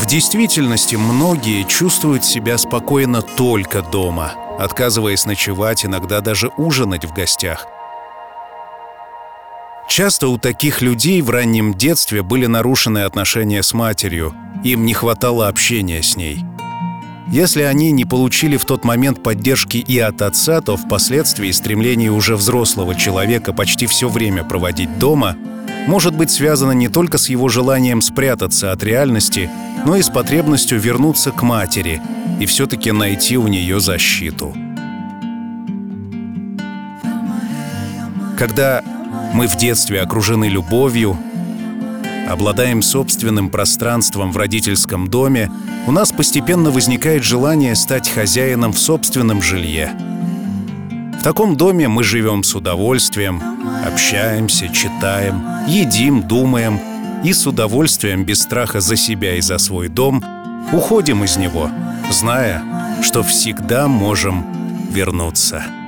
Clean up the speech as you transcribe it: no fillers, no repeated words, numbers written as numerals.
В действительности многие чувствуют себя спокойно только дома, отказываясь ночевать, иногда даже ужинать в гостях. Часто у таких людей в раннем детстве были нарушены отношения с матерью, им не хватало общения с ней. Если они не получили в тот момент поддержки и от отца, то впоследствии стремление уже взрослого человека почти все время проводить дома может быть связано не только с его желанием спрятаться от реальности, но и с потребностью вернуться к матери и все-таки найти у нее защиту. Когда мы в детстве окружены любовью, обладаем собственным пространством в родительском доме, у нас постепенно возникает желание стать хозяином в собственном жилье. В таком доме мы живем с удовольствием, общаемся, читаем, едим, думаем и с удовольствием, без страха за себя и за свой дом, уходим из него, зная, что всегда можем вернуться.